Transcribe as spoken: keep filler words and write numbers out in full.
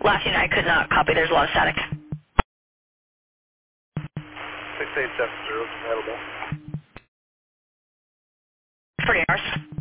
Last unit, I could not copy. There's a lot of static. six eight seven zero, available. forty hours.